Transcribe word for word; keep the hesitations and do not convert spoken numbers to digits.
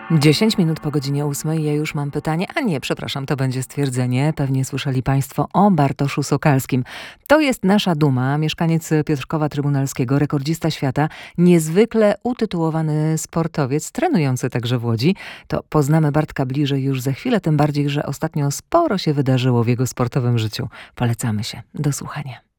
dziesięć minut po godzinie ósmej. Ja już mam pytanie, a nie, przepraszam, to będzie stwierdzenie. Pewnie słyszeli Państwo o Bartoszu Sokalskim. To jest nasza duma, mieszkaniec Piotrkowa Trybunalskiego, rekordzista świata, niezwykle utytułowany sportowiec, trenujący także w Łodzi. To poznamy Bartka bliżej już za chwilę, tym bardziej, że ostatnio sporo się wydarzyło w jego sportowym życiu. Polecamy się. Do słuchania.